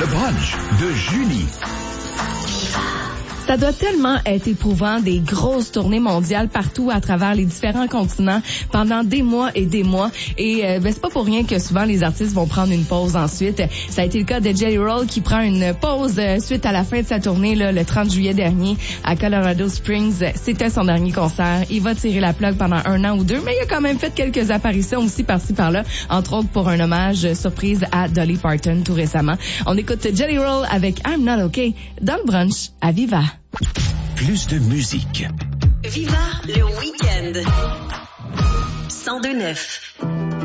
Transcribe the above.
Le brunch de Julie. Ça doit tellement être éprouvant, des grosses tournées mondiales partout à travers les différents continents pendant des mois et des mois. Et c'est pas pour rien que souvent les artistes vont prendre une pause ensuite. Ça a été le cas de Jelly Roll qui prend une pause suite à la fin de sa tournée là, le 30 juillet dernier à Colorado Springs. C'était son dernier concert. Il va tirer la plug pendant 1 an ou 2, mais il a quand même fait quelques apparitions aussi par-ci par-là, entre autres pour un hommage surprise à Dolly Parton tout récemment. On écoute Jelly Roll avec I'm Not Okay dans le brunch à Viva. Plus de musique. Viva le week-end. 102.9.